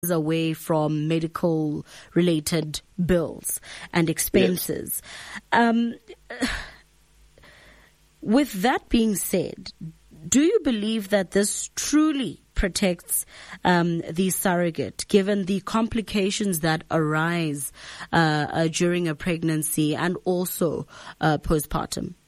away from medical related bills and expenses. Yes. With that being said, do you believe that this truly protects the surrogate, given the complications that arise during a pregnancy and also postpartum?